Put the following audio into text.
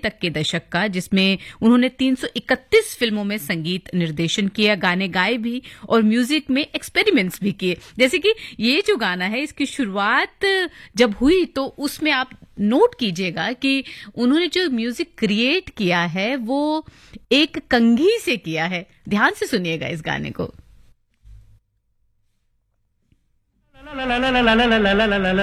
तक के दशक का, जिसमें उन्होंने 331 फिल्मों में संगीत निर्देशन किया, गाने गाए भी और म्यूजिक में एक्सपेरिमेंट्स भी किए। जैसे कि ये जो गाना है, इसकी शुरुआत जब हुई तो उसमें आप नोट कीजिएगा कि उन्होंने जो म्यूजिक क्रिएट किया है वो एक कंघी से किया है। ध्यान से सुनिएगा इस गाने को।